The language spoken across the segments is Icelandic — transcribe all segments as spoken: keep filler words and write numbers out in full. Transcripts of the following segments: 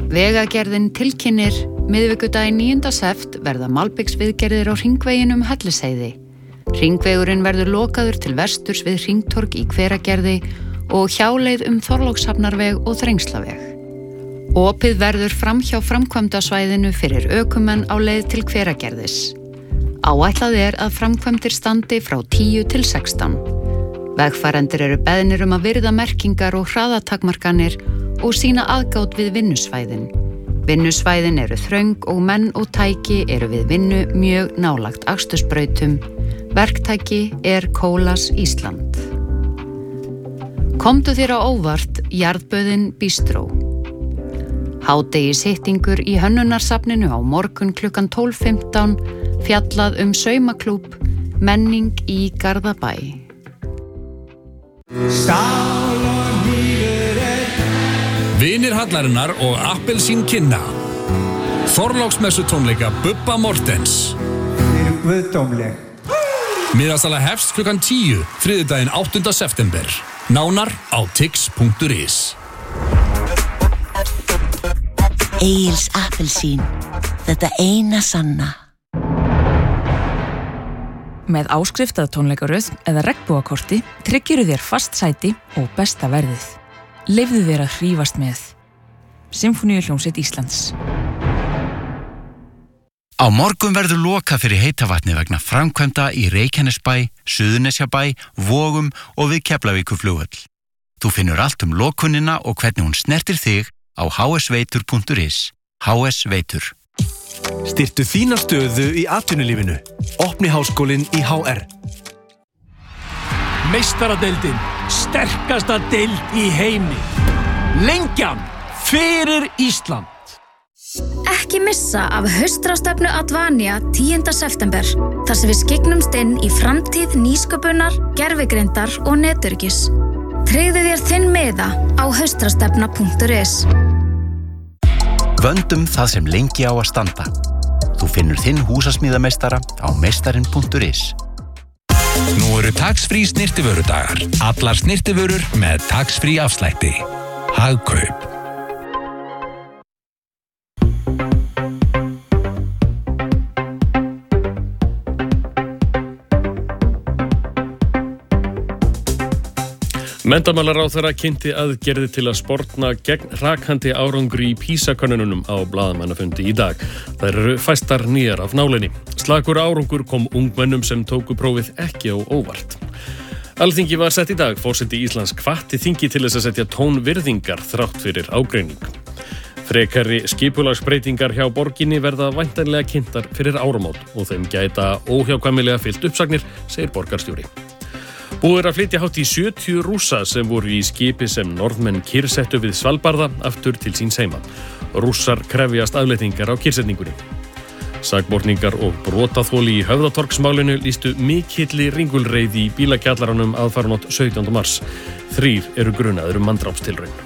Vegagerðin tilkynnir miðvikudaginn níunda sept verða malbiksviðgerðir á hringveginum Hellisheiði. Hringvegurinn verður lokaður til vesturs við Hringtorg í Hveragerði og hjáleið um Þorlákshafnarveg og Þrengslaveg. Opið verður framhjá framkvæmdasvæðinu fyrir ökumenn á leið til Hveragerðis. Áætlað er að framkvæmdir standi frá tíu til sextán. Vegfarendur eru beðnir um að virða merkingar og hraðatakmarkanir og sýna aðgát við vinnusvæðin. Vinnusvæðin eru þröng og menn og tæki eru við vinnu mjög nálagt akstursbrautum. Verktæki er Kólas Ísland. Komdu þér á óvart jarðböðin Bistró. Hádegishittingur í hönnunarsafninu á morgun klukkan tólf fimmtán fjallað um saumaklúbb, menning í Garðabæ. Vinir hallarinnar og appelsín kynna. Þorláksmessu tónleika Bubba Mortens. Guðdómleg. Miðasala hefst klukkan tíu, þriðjudaginn áttunda september. Nánar á tix punktur is. Egils appelsín, þetta eina sanna. Með áskriftað tónleikaröð eða regnbogakorti tryggirðu þér fast sæti og besta verðið. Leyfðu þér að hrífast með. Sinfóníuhljómsveit Íslands. Á morgun verður lokað fyrir heita vatni vegna framkvæmda í Reykjanesbæ, Suðurnesjabæ, Vogum og við Keflavíkurflugvöll. Þú finnur allt um lokunina og hvernig hún snertir þig á h s veitur punktur is. H S Veitur. Styrktu þína stöðu í atvinnulífinu. Opni háskólinn í H R. Meistaradeildin, sterkasta deild í heimi. Lengjan fyrir Ísland. Ekki missa af haustráðstefnu Advania tíunda september, þar sem við skyggnumst inn í framtíð nýsköpunar, gervigreindar og netöryggis. Tryggðu þér þinn miða á haustrastefna punktur is. Vöndum það sem lengi á að standa. Þú finnur þinn húsasmíðameistara á meistarinn punktur is. Nú eru tax-free snyrtivörudagar. Allar snyrtivörur með tax-free afslætti. Hagkaup. Menntamálaráðherra kynnti aðgerðir til að sporna gegn hrakandi árangri í PISA-könnunum á blaðamannafundi í dag. Þær eru fæstar nýjar af nálinni. Slakur árangur kom ungmennum sem tóku prófið ekki á óvart. Alþingi var sett í dag. Forseti Íslands hvatti þingi til þess að setja tón virðingar þrátt fyrir ágreining. Frekari skipulagsbreytingar hjá borginni verða væntanlega kynntar fyrir áramót og þeim gæta óhjákvæmilega fylgt uppsagnir, segir borgarstjóri. Búið er að flytja hátt í sjötíu Rússa sem voru í skipi sem norðmenn kyrrsettu við Svalbarða aftur til síns heima. Rússar krefjast afleiðingar á kyrrsetningunni. Sakborningar og brotaþoli í Höfðatorgsmálinu lýstu mikilli ringulreið í bílakjallaranum aðfaranótt sautjánda mars. Þrír eru grunaðir um manndrápstilraun.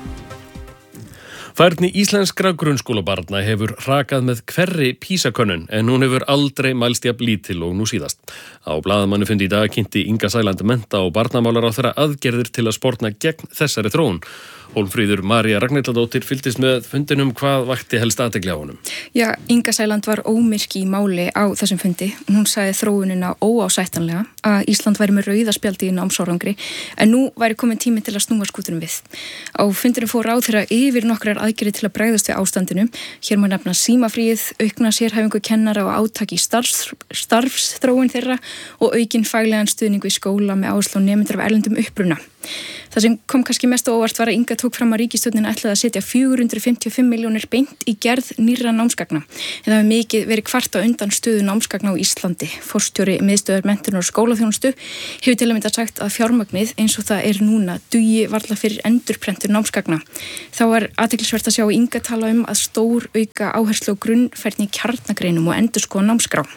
Færni íslenskra grunnskólabarna hefur hrakað með hverri PISA-könnun en hún hefur aldrei mælst jafn lítil og nú síðast. Á blaðamannafundi í dag kynnti Inga Sæland mennta- og barnamálaráðherra aðgerðir til að sporna gegn þessari þróun. Hólmfríður María Ragnhildardóttir fylgdist með fundinum, hvað vakti helst athygli á honum? Já, Inga Sæland var ómyrk í máli á þessum fundi. Hún sagði þróunina óásættanlega að Ísland væri með rauðaspjaldi í námsárangri en nú væri komin tími til að snúa skútunum við. Á fundinum fór ráðherra yfir nokkrar aðgerðir til að bregðast við ástandinu. Hér má nefna símafríið, aukna sérhæfingu kennara og átak í starfs, starfsþróun þeirra og aukin faglegan stuðning við skóla með áherslu á nemendur af erlendum uppruna. Það sem kom kannski mest á óvart var að Inga tók fram að ríkisstjórnin ætlaði að setja fjögur hundruð fimmtíu og fimm milljónir beint í gerð nýrra námsgagna. En það hefur mikið verið kvart á undan stöðu námsgagna á Íslandi. Forstjóri miðstöðvar menntunar og skólaþjónustu hefur til að mynda sagt að fjármagnið eins og það er núna dugi varla fyrir endurprentur námsgagna. Þá er athyglisvert að sjá Inga tala um að stór auka áherslu á grunnfærni í kjarnagreinum og endurskoða námskrá.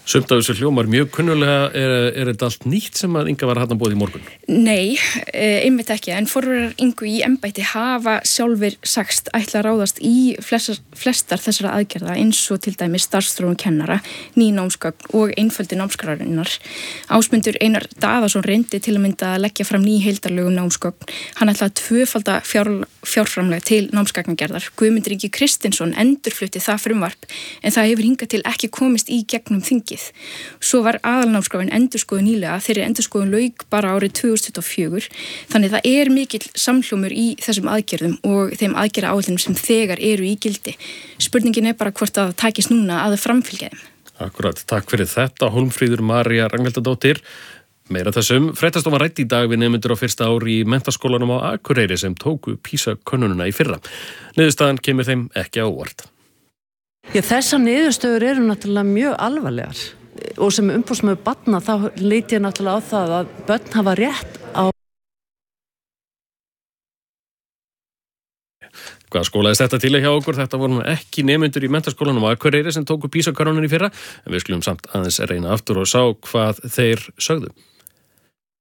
Sumt af þessu hljómar mjög kunnulega, er, er þetta allt nýtt sem að Inga var að boða í morgun? Nei, einmitt ekki, en forverar Ingu í embætti hafa sjálfur sagst ætla að ráðast í flestar, flestar þessara aðgerða eins og til dæmis starfsþróun kennara, ný námsgögn og einföldi námskrárinnar. Ásmundur Einar Daðason reyndi til að mynda að leggja fram ný heildarlögum námsgögn. Hann ætlaði að tvöfalda fjár, fjárframlega til námsgagnagerðar. Guðmundur Ingi Kristinsson endurflutti það frumvarp, en það hefur hingað til ekki komist í gegnum þingið. Svo var aðalnámskráin endurskoðun nýlega, þeirri endurskoðun lauk bara árið tvö þúsund tuttugu og fjögur, þannig það er mikill samhljómur í þessum aðgerðum og þeim aðgerða áætlunum sem þegar eru í gildi. Spurningin er bara hvort að það takist núna að framfylgja þeim. Akkurat, takk fyrir þetta, Hólmfríður María Ragnhildardóttir. Meira þessum, fréttastofan ræddi í dag við nemendur á fyrsta ári í menntaskólanum á Akureyri sem tóku PISA-könnunina í fyrra. Niðurstaðan kemur þeim ekki á óvart. Já, þessar niðurstöður eru náttúrulega mjög alvarlegar og sem umboðsmaður barna þá leit ég náttúrulega á það að börn hafa rétt á. Hvað skólaðist þetta til hjá okkur? Þetta voru ekki nemendur í menntaskólanum á Akureyri sem tóku PISA-könnunina í fyrra, en við skulum samt aðeins reyna aftur og sjá hvað þeir sögðu.